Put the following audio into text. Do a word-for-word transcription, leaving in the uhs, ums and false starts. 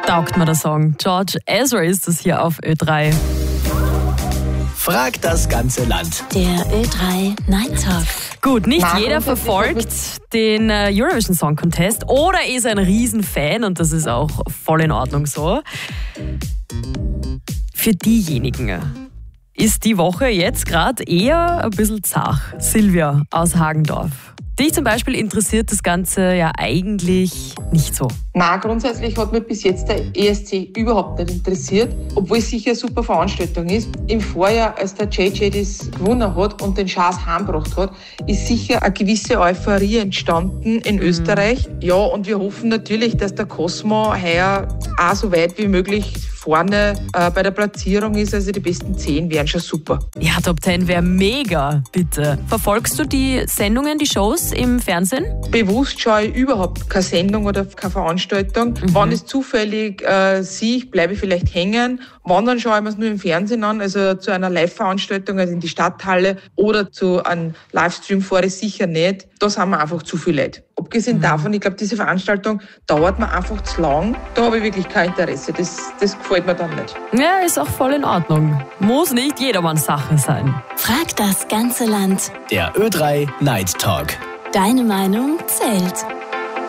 taugt mir der Song. George Ezra ist das hier auf Ö drei. Frag das ganze Land. Der Ö drei Night Talk. Gut, nicht jeder verfolgt den Eurovision Song Contest oder ist ein Riesenfan und das ist auch voll in Ordnung so. Für diejenigen ist die Woche jetzt gerade eher ein bisschen zach. Silvia aus Hagendorf. Dich zum Beispiel interessiert das Ganze ja eigentlich nicht so. Nein, grundsätzlich hat mich bis jetzt der E S C überhaupt nicht interessiert, obwohl es sicher eine super Veranstaltung ist. Im Vorjahr, als der J J das gewonnen hat und den Schatz heimgebracht hat, ist sicher eine gewisse Euphorie entstanden in mhm. Österreich. Ja, und wir hoffen natürlich, dass der Cosmo heuer auch so weit wie möglich vorne äh, bei der Platzierung ist. Also die besten zehn wären schon super. Ja, Top zehn wäre mega, bitte. Verfolgst du die Sendungen, die Shows im Fernsehen? Bewusst schaue ich überhaupt keine Sendung oder keine Veranstaltung. Mhm. Wenn ich zufällig äh, sehe, bleibe ich vielleicht hängen. Wenn, dann schaue ich mir es nur im Fernsehen an, also zu einer Live-Veranstaltung, also in die Stadthalle oder zu einem Livestream fahre ich sicher nicht. Da sind wir einfach zu viel Leute. Abgesehen mhm. davon, ich glaube, diese Veranstaltung dauert mir einfach zu lang. Da habe ich wirklich kein Interesse. Das, das gefällt mir dann nicht. Ja, ist auch voll in Ordnung. Muss nicht jedermanns Sache sein. Frag das ganze Land. Der Ö drei Night Talk. Deine Meinung zählt.